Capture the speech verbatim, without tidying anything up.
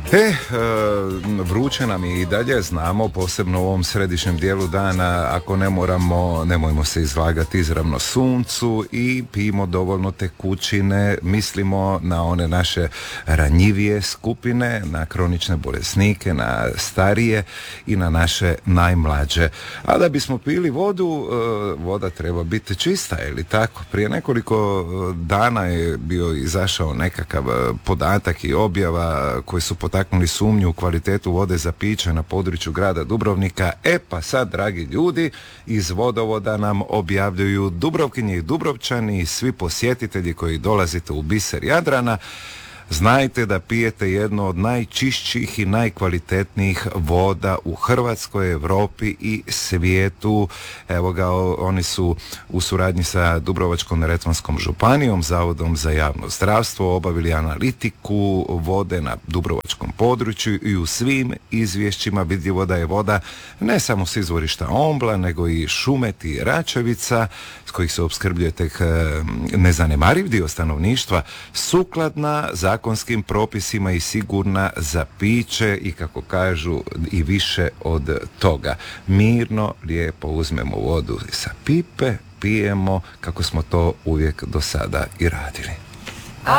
E, e, vruće nam je i dalje, znamo, posebno u ovom središnjem dijelu dana, ako ne moramo, nemojmo se izlagati izravno suncu i pijemo dovoljno tekućine, mislimo na one naše ranjivije skupine, na kronične bolesnike, na starije i na naše najmlađe. A da bismo pili vodu, e, voda treba biti čista, ili tako? Prije nekoliko dana je bio izašao nekakav podatak i objava koji su potaknuli sumnju u kvalitetu vode za piće na području grada Dubrovnika. E pa sad, dragi ljudi, iz vodovoda nam objavljuju Dubrovkinje i Dubrovčani i svi posjetitelji koji dolazite u biser Jadrana, znajte da pijete jedno od najčišćih i najkvalitetnijih voda u Hrvatskoj, Europi i svijetu. Evo ga, oni su u suradnji sa Dubrovačko-neretvanskom županijom, Zavodom za javno zdravstvo, obavili analitiku vode na dubrovačkom području i u svim izvješćima vidljivo da je voda ne samo s izvorišta Ombla, nego i Šumeti i Račevica, s kojih se opskrbljuje tek nezanemariv dio stanovništva, sukladna zakonskim propisima i sigurna za piće i, kako kažu, i više od toga. Mirno, lijepo uzmemo vodu sa pipe, pijemo kako smo to uvijek do sada i radili.